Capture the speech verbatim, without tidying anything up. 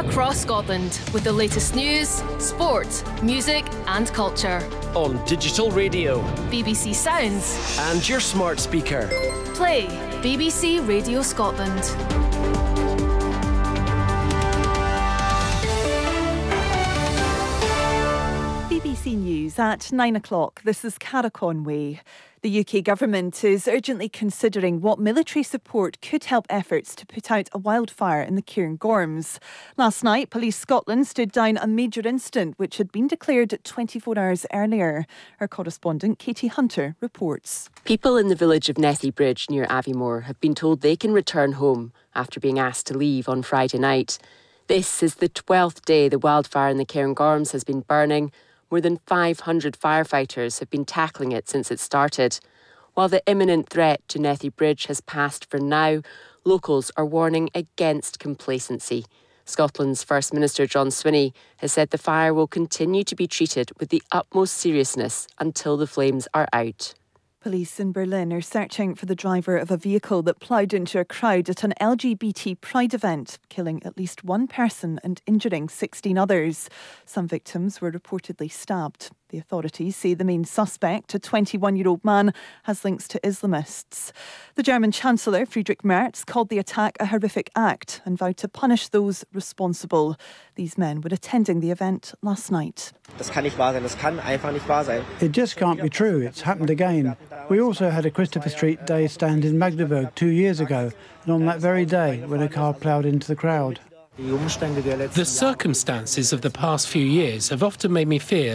across Scotland with the latest news, sport, music and culture. On digital radio, B B C Sounds and your smart speaker. Play B B C Radio Scotland. B B C News at nine o'clock. This is Cara Conway. The U K government is urgently considering what military support could help efforts to put out a wildfire in the Cairngorms. Last night, Police Scotland stood down a major incident which had been declared twenty-four hours earlier. Our correspondent Katie Hunter reports. People in the village of Nethybridge near Aviemore have been told they can return home after being asked to leave on Friday night. This is the twelfth day the wildfire in the Cairngorms has been burning. More than five hundred firefighters have been tackling it since it started. While the imminent threat to Nethybridge has passed for now, locals are warning against complacency. Scotland's First Minister John Swinney has said the fire will continue to be treated with the utmost seriousness until the flames are out. Police in Berlin are searching for the driver of a vehicle that ploughed into a crowd at an L G B T pride event, killing at least one person and injuring sixteen others. Some victims were reportedly stabbed. The authorities say the main suspect, a twenty-one-year-old man, has links to Islamists. The German Chancellor, Friedrich Merz, called the attack a horrific act and vowed to punish those responsible. These men were attending the event last night. Das kann nicht wahr sein. Das kann einfach nicht wahr sein. It just can't be true. It's happened again. We also had a Christopher Street Day stand in Magdeburg two years ago, and on that very day, when a car ploughed into the crowd. The circumstances of the past few years have often made me fear